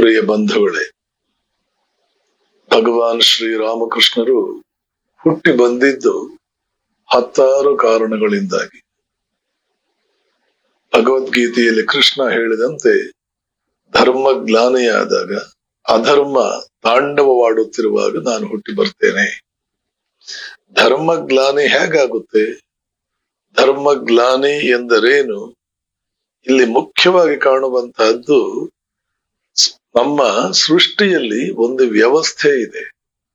ಪ್ರಿಯ ಬಂಧುಗಳೇ, ಭಗವಾನ್ ಶ್ರೀರಾಮಕೃಷ್ಣರು ಹುಟ್ಟಿ ಬಂದಿದ್ದು 10 ಕಾರಣಗಳಿಂದಾಗಿ. ಭಗವದ್ಗೀತೆಯಲ್ಲಿ ಕೃಷ್ಣ ಹೇಳಿದಂತೆ, ಧರ್ಮ ಗ್ಲಾನಿಯಾದಾಗ, ಅಧರ್ಮ ತಾಂಡವವಾಡುತ್ತಿರುವಾಗ ನಾನು ಹುಟ್ಟಿ ಬರ್ತೇನೆ. ಧರ್ಮ ಗ್ಲಾನಿ ಹೇಗಾಗುತ್ತೆ? ಧರ್ಮ ಗ್ಲಾನಿ ಎಂದರೇನು? ಇಲ್ಲಿ ಮುಖ್ಯವಾಗಿ ಕಾಣುವಂತಹದ್ದು, ನಮ್ಮ ಸೃಷ್ಟಿಯಲ್ಲಿ ಒಂದು ವ್ಯವಸ್ಥೆ ಇದೆ.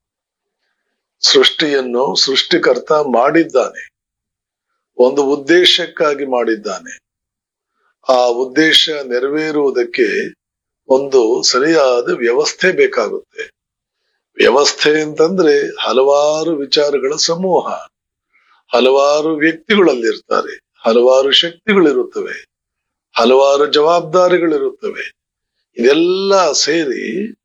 ಸೃಷ್ಟಿಯನ್ನು ಸೃಷ್ಟಿಕರ್ತ ಮಾಡಿದ್ದಾನೆ, ಒಂದು ಉದ್ದೇಶಕ್ಕಾಗಿ ಮಾಡಿದ್ದಾನೆ. ಆ ಉದ್ದೇಶ ನೆರವೇರುವುದಕ್ಕೆ ಒಂದು ಸರಿಯಾದ ವ್ಯವಸ್ಥೆ ಬೇಕಾಗುತ್ತೆ. ವ್ಯವಸ್ಥೆ ಅಂತಂದ್ರೆ ಹಲವಾರು ವಿಚಾರಗಳ ಸಮೂಹ, ಹಲವಾರು ವ್ಯಕ್ತಿಗಳಲ್ಲಿರ್ತಾರೆ, ಹಲವಾರು ಶಕ್ತಿಗಳಿರುತ್ತವೆ, ಹಲವಾರು ಜವಾಬ್ದಾರಿಗಳಿರುತ್ತವೆ. ಇದೆಲ್ಲ ಸೇರಿ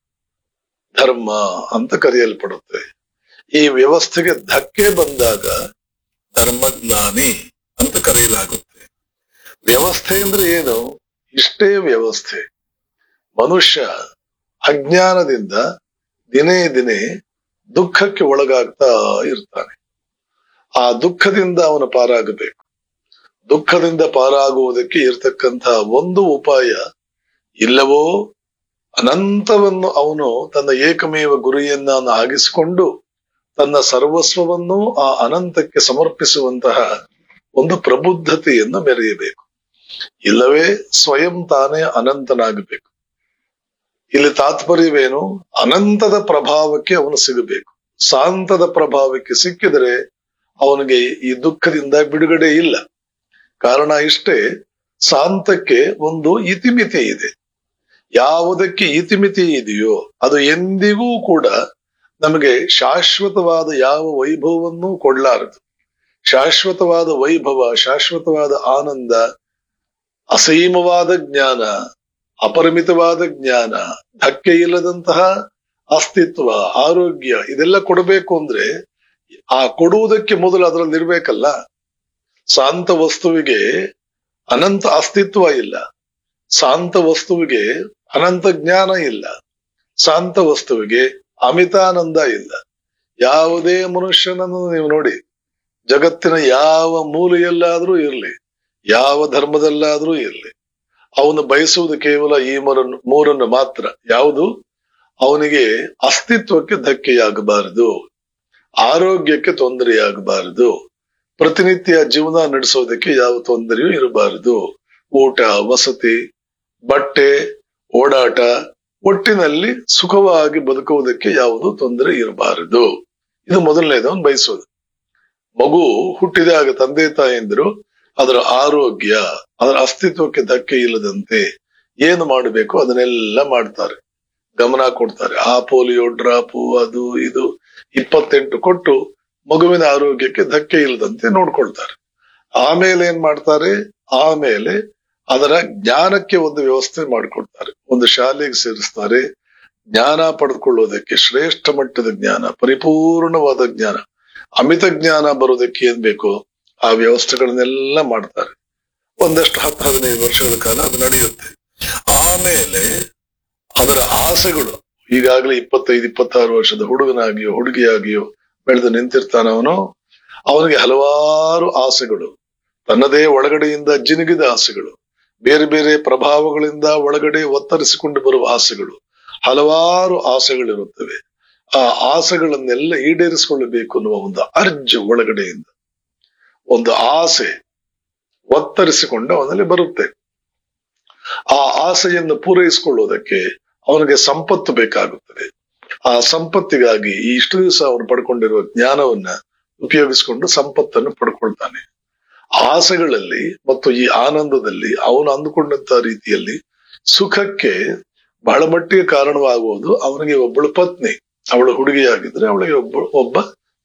ಧರ್ಮ ಅಂತ ಕರೆಯಲ್ಪಡುತ್ತೆ. ಈ ವ್ಯವಸ್ಥೆಗೆ ಧಕ್ಕೆ ಬಂದಾಗ ಧರ್ಮಗ್ಲಾನಿ ಅಂತ ಕರೆಯಲಾಗುತ್ತೆ. ವ್ಯವಸ್ಥೆ ಅಂದ್ರೆ ಏನು? ಇಷ್ಟೇ ವ್ಯವಸ್ಥೆ. ಮನುಷ್ಯ ಅಜ್ಞಾನದಿಂದ ದಿನೇ ದಿನೇ ದುಃಖಕ್ಕೆ ಒಳಗಾಗ್ತಾ ಇರ್ತಾನೆ. ಆ ದುಃಖದಿಂದ ಅವನು ಪಾರಾಗಬೇಕು. ದುಃಖದಿಂದ ಪಾರಾಗುವುದಕ್ಕೆ ಇರತಕ್ಕಂತಹ ಒಂದು ಉಪಾಯ, ಇಲ್ಲವೋ ಅನಂತವನ್ನು ಅವನು ತನ್ನ ಏಕಮೇವ ಗುರಿಯನ್ನ ಆಗಿಸಿಕೊಂಡು ತನ್ನ ಸರ್ವಸ್ವವನ್ನು ಆ ಅನಂತಕ್ಕೆ ಸಮರ್ಪಿಸುವಂತಹ ಒಂದು ಪ್ರಬುದ್ಧತೆಯನ್ನು ಮೆರೆಯಬೇಕು. ಇಲ್ಲವೇ ಸ್ವಯಂ ತಾನೇ ಅನಂತನಾಗಬೇಕು. ಇಲ್ಲಿ ತಾತ್ಪರ್ಯವೇನು? ಅನಂತದ ಪ್ರಭಾವಕ್ಕೆ ಅವನು ಸಿಗಬೇಕು. ಶಾಂತದ ಪ್ರಭಾವಕ್ಕೆ ಸಿಕ್ಕಿದರೆ ಅವನಿಗೆ ಈ ದುಃಖದಿಂದ ಬಿಡುಗಡೆ ಇಲ್ಲ. ಕಾರಣ ಇಷ್ಟೇ, ಶಾಂತಕ್ಕೆ ಒಂದು ಇತಿಮಿತಿ ಇದೆ. ಯಾವುದಕ್ಕೆ ಇತಿಮಿತಿ ಇದೆಯೋ ಅದು ಎಂದಿಗೂ ಕೂಡ ನಮಗೆ ಶಾಶ್ವತವಾದ ಯಾವ ವೈಭವವನ್ನೂ ಕೊಡ್ಲಾರದು. ಶಾಶ್ವತವಾದ ವೈಭವ, ಶಾಶ್ವತವಾದ ಆನಂದ, ಅಸೀಮವಾದ ಜ್ಞಾನ, ಅಪರಿಮಿತವಾದ ಜ್ಞಾನ, ಧಕ್ಕೆ ಇಲ್ಲದಂತಹ ಅಸ್ತಿತ್ವ, ಆರೋಗ್ಯ, ಇದೆಲ್ಲ ಕೊಡಬೇಕು ಅಂದ್ರೆ ಆ ಕೊಡುವುದಕ್ಕೆ ಮೊದಲು ಅದರಲ್ಲಿ ಇರ್ಬೇಕಲ್ಲ. ಶಾಂತ ವಸ್ತುವಿಗೆ ಅನಂತ ಅಸ್ತಿತ್ವ ಇಲ್ಲ, ಶಾಂತ ವಸ್ತುವಿಗೆ ಅನಂತ ಜ್ಞಾನ ಇಲ್ಲ, ಶಾಂತ ವಸ್ತುವಿಗೆ ಅಮಿತಾನಂದ ಇಲ್ಲ. ಯಾವುದೇ ಮನುಷ್ಯನನ್ನು ನೀವು ನೋಡಿ, ಜಗತ್ತಿನ ಯಾವ ಮೂಲೆಯಲ್ಲಾದ್ರೂ ಇರ್ಲಿ, ಯಾವ ಧರ್ಮದಲ್ಲಾದ್ರೂ ಇರ್ಲಿ, ಅವನು ಬಯಸುವುದು ಕೇವಲ ಈ ಮೂರನ್ನು ಮಾತ್ರ. ಯಾವುದು? ಅವನಿಗೆ ಅಸ್ತಿತ್ವಕ್ಕೆ ಧಕ್ಕೆಯಾಗಬಾರದು, ಆರೋಗ್ಯಕ್ಕೆ ತೊಂದರೆಯಾಗಬಾರದು, ಪ್ರತಿನಿತ್ಯ ಜೀವನ ನಡೆಸೋದಕ್ಕೆ ಯಾವ ತೊಂದರೆಯೂ ಇರಬಾರದು, ಊಟ, ವಸತಿ, ಬಟ್ಟೆ, ಓಡಾಟ, ಒಟ್ಟಿನಲ್ಲಿ ಸುಖವಾಗಿ ಬದುಕುವುದಕ್ಕೆ ಯಾವುದು ತೊಂದರೆ ಇರಬಾರದು. ಇದು ಮೊದಲನೇದು ಅವನು ಬಯಸೋದು. ಮಗು ಹುಟ್ಟಿದಾಗ ತಂದೆ ತಾಯಂದಿರು ಅದರ ಆರೋಗ್ಯ, ಅದರ ಅಸ್ತಿತ್ವಕ್ಕೆ ಧಕ್ಕೆ ಇಲ್ಲದಂತೆ ಏನು ಮಾಡಬೇಕು ಅದನ್ನೆಲ್ಲ ಮಾಡ್ತಾರೆ, ಗಮನ ಕೊಡ್ತಾರೆ. ಆ ಪೋಲಿಯೋ ಡ್ರಾಪು, ಅದು ಇದು 28 ಕೊಟ್ಟು ಮಗುವಿನ ಆರೋಗ್ಯಕ್ಕೆ ಧಕ್ಕೆ ಇಲ್ಲದಂತೆ ನೋಡ್ಕೊಳ್ತಾರೆ. ಆಮೇಲೆ ಏನ್ ಮಾಡ್ತಾರೆ? ಆಮೇಲೆ ಅದರ ಜ್ಞಾನಕ್ಕೆ ಒಂದು ವ್ಯವಸ್ಥೆ ಮಾಡಿಕೊಡ್ತಾರೆ. ಒಂದು ಶಾಲೆಗೆ ಸೇರಿಸ್ತಾರೆ. ಜ್ಞಾನ ಪಡೆದುಕೊಳ್ಳುವುದಕ್ಕೆ ಶ್ರೇಷ್ಠ ಮಟ್ಟದ ಜ್ಞಾನ, ಪರಿಪೂರ್ಣವಾದ ಜ್ಞಾನ, ಅಮಿತ ಜ್ಞಾನ ಬರುವುದಕ್ಕೆ ಏನ್ ಬೇಕೋ ಆ ವ್ಯವಸ್ಥೆಗಳನ್ನೆಲ್ಲ ಮಾಡ್ತಾರೆ. ಒಂದಷ್ಟು 10-15 ವರ್ಷಗಳ ಕಾಲ ಅದು ನಡೆಯುತ್ತೆ. ಆಮೇಲೆ ಅದರ ಆಸೆಗಳು, ಈಗಾಗಲೇ 25-26 ವರ್ಷದ ಹುಡುಗನಾಗಿಯೋ ಹುಡುಗಿಯಾಗಿಯೋ ಬೆಳೆದು ನಿಂತಿರ್ತಾನವನು. ಅವನಿಗೆ ಹಲವಾರು ಆಸೆಗಳು, ತನ್ನದೇ ಒಳಗಡೆಯಿಂದ ಜಿನುಗಿದ ಆಸೆಗಳು, ಬೇರೆ ಬೇರೆ ಪ್ರಭಾವಗಳಿಂದ ಒಳಗಡೆ ಒತ್ತರಿಸಿಕೊಂಡು ಬರುವ ಆಸೆಗಳು, ಹಲವಾರು ಆಸೆಗಳಿರುತ್ತವೆ. ಆ ಆಸೆಗಳನ್ನೆಲ್ಲ ಈಡೇರಿಸಿಕೊಳ್ಳಬೇಕು ಅನ್ನುವ ಒಂದು ಅರ್ಜು ಒಳಗಡೆಯಿಂದ, ಒಂದು ಆಸೆ ಒತ್ತರಿಸಿಕೊಂಡು ಅವನಲ್ಲಿ ಬರುತ್ತೆ. ಆ ಆಸೆಯನ್ನು ಪೂರೈಸಿಕೊಳ್ಳುವುದಕ್ಕೆ ಅವನಿಗೆ ಸಂಪತ್ತು ಬೇಕಾಗುತ್ತದೆ. ಆ ಸಂಪತ್ತಿಗಾಗಿ ಇಷ್ಟು ದಿವಸ ಅವನು ಪಡ್ಕೊಂಡಿರುವ ಜ್ಞಾನವನ್ನ ಉಪಯೋಗಿಸಿಕೊಂಡು ಸಂಪತ್ತನ್ನು ಪಡ್ಕೊಳ್ತಾನೆ. ಆಸೆಗಳಲ್ಲಿ ಮತ್ತು ಈ ಆನಂದದಲ್ಲಿ ಅವನು ಅಂದುಕೊಂಡಂತ ರೀತಿಯಲ್ಲಿ ಸುಖಕ್ಕೆ ಬಹಳ ಮಟ್ಟಿಗೆ ಕಾರಣವಾಗುವುದು ಅವನಿಗೆ ಒಬ್ಬಳು ಪತ್ನಿ. ಅವಳು ಹುಡುಗಿಯಾಗಿದ್ರೆ ಅವಳಿಗೆ ಒಬ್ಬ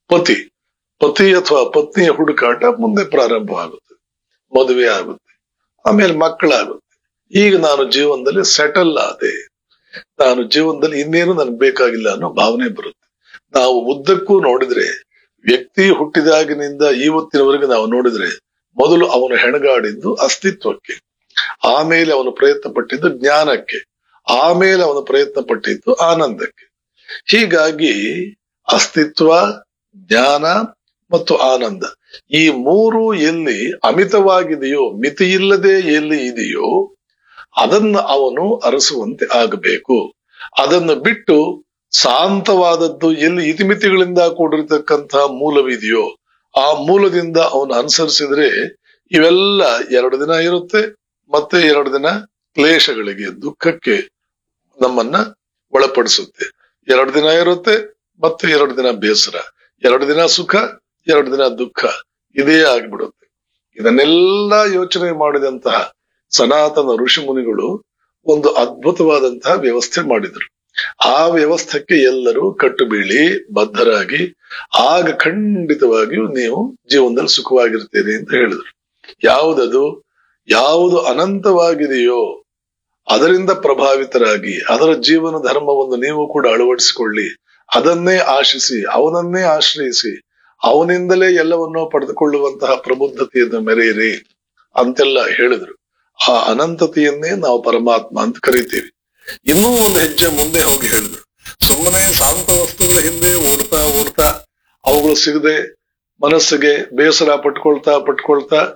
ಪತಿ ಅಥವಾ ಪತ್ನಿಯ ಹುಡುಕಾಟ ಮುಂದೆ ಪ್ರಾರಂಭವಾಗುತ್ತೆ, ಮದುವೆ ಆಗುತ್ತೆ, ಆಮೇಲೆ ಮಕ್ಕಳಾಗುತ್ತೆ. ಈಗ ನಾನು ಜೀವನದಲ್ಲಿ ಸೆಟಲ್ ಆದೆ, ನಾನು ಜೀವನದಲ್ಲಿ ಇನ್ನೇನು ನನ್ಗೆ ಬೇಕಾಗಿಲ್ಲ ಅನ್ನೋ ಭಾವನೆ ಬರುತ್ತೆ. ನಾವು ಉದ್ದಕ್ಕೂ ನೋಡಿದ್ರೆ, ವ್ಯಕ್ತಿ ಹುಟ್ಟಿದಾಗಿನಿಂದ ಇವತ್ತಿನವರೆಗೆ ನಾವು ನೋಡಿದ್ರೆ, ಮೊದಲು ಅವನು ಹೆಣಗಾಡಿದ್ದು ಅಸ್ತಿತ್ವಕ್ಕೆ, ಆಮೇಲೆ ಅವನು ಪ್ರಯತ್ನ ಪಟ್ಟಿದ್ದು ಜ್ಞಾನಕ್ಕೆ, ಆಮೇಲೆ ಅವನು ಪ್ರಯತ್ನ ಪಟ್ಟಿದ್ದು ಆನಂದಕ್ಕೆ. ಹೀಗಾಗಿ ಅಸ್ತಿತ್ವ, ಜ್ಞಾನ ಮತ್ತು ಆನಂದ ಈ ಮೂರು ಎಲ್ಲಿ ಅಮಿತವಾಗಿದೆಯೋ, ಮಿತಿಯಿಲ್ಲದೆ ಎಲ್ಲಿ ಇದೆಯೋ ಅದನ್ನು ಅವನು ಅರಸುವಂತೆ ಆಗಬೇಕು. ಅದನ್ನು ಬಿಟ್ಟು ಶಾಂತವಾದದ್ದು ಎಲ್ಲಿ ಇತಿಮಿತಿಗಳಿಂದ ಕೂಡಿರ್ತಕ್ಕಂತಹ ಮೂಲವಿದೆಯೋ ಆ ಮೂಲದಿಂದ ಅವನು ಅನುಸರಿಸಿದ್ರೆ ಇವೆಲ್ಲ 2 ದಿನ ಇರುತ್ತೆ, ಮತ್ತೆ 2 ದಿನ ಕ್ಲೇಶಗಳಿಗೆ, ದುಃಖಕ್ಕೆ ನಮ್ಮನ್ನ ಒಳಪಡಿಸುತ್ತೆ. 2 ದಿನ ಇರುತ್ತೆ, ಮತ್ತೆ 2 ದಿನ ಬೇಸರ, 2 ದಿನ ಸುಖ, 2 ದಿನ ದುಃಖ, ಇದೇ ಆಗ್ಬಿಡುತ್ತೆ. ಇದನ್ನೆಲ್ಲ ಯೋಚನೆ ಮಾಡಿದಂತಹ ಸನಾತನ ಋಷಿ ಮುನಿಗಳು ಒಂದು ಅದ್ಭುತವಾದಂತಹ ವ್ಯವಸ್ಥೆ ಮಾಡಿದರು. ಆ ವ್ಯವಸ್ಥೆಗೆ ಎಲ್ಲರೂ ಕಟ್ಟು ಬೀಳಿ ಬದ್ಧರಾಗಿ ಆಗ ಖಂಡಿತವಾಗಿಯೂ ನೀವು ಜೀವನದಲ್ಲಿ ಸುಖವಾಗಿರ್ತೀರಿ ಅಂತ ಹೇಳಿದ್ರು. ಯಾವುದದು? ಯಾವುದು ಅನಂತವಾಗಿದೆಯೋ ಅದರಿಂದ ಪ್ರಭಾವಿತರಾಗಿ ಅದರ ಜೀವನ ಧರ್ಮವನ್ನು ನೀವು ಕೂಡ ಅಳವಡಿಸಿಕೊಳ್ಳಿ, ಅದನ್ನೇ ಆಶಿಸಿ, ಅವನನ್ನೇ ಆಶ್ರಯಿಸಿ, ಅವನಿಂದಲೇ ಎಲ್ಲವನ್ನೂ ಪಡೆದುಕೊಳ್ಳುವಂತಹ ಪ್ರಬುದ್ಧತೆಯನ್ನು ಮೆರೆಯಿರಿ ಅಂತೆಲ್ಲ ಹೇಳಿದ್ರು. ಆ ಅನಂತತೆಯನ್ನೇ ನಾವು ಪರಮಾತ್ಮ ಅಂತ ಕರಿತೀವಿ. ಇನ್ನೂ ಒಂದು ಹೆಜ್ಜೆ ಮುಂದೆ ಹೋಗಿ ಹೇಳಿದ್ರು, ಸುಮ್ಮನೆ ಶಾಂತ ವಸ್ತುಗಳ ಹಿಂದೆ ಓಡ್ತಾ ಓಡ್ತಾ ಅವುಗಳು ಸಿಗದೆ ಮನಸ್ಸಿಗೆ ಬೇಸರ ಪಟ್ಕೊಳ್ತಾ